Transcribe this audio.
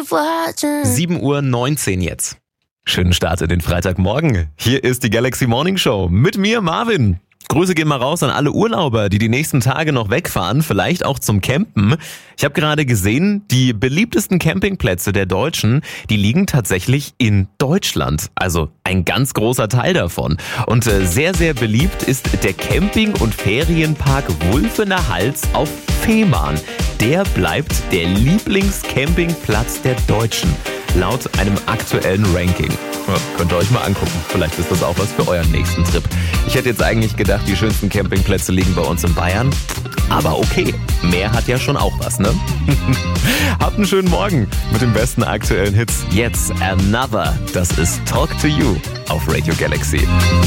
7:19 Uhr jetzt. Schönen Start in den Freitagmorgen. Hier ist die Galaxy Morning Show mit mir, Marvin. Grüße gehen mal raus an alle Urlauber, die nächsten Tage noch wegfahren, vielleicht auch zum Campen. Ich habe gerade gesehen, die beliebtesten Campingplätze der Deutschen, die liegen tatsächlich in Deutschland. Also ein ganz großer Teil davon. Und sehr, sehr beliebt ist der Camping- und Ferienpark Wulfener Hals auf Fehmarn. Der bleibt der Lieblingscampingplatz der Deutschen, laut einem aktuellen Ranking. Ja, könnt ihr euch mal angucken. Vielleicht ist das auch was für euren nächsten Trip. Ich hätte jetzt eigentlich gedacht, die schönsten Campingplätze liegen bei uns in Bayern. Aber okay, Meer hat ja schon auch was, ne? Habt einen schönen Morgen mit den besten aktuellen Hits. Jetzt Another. Das ist Talk to You auf Radio Galaxy.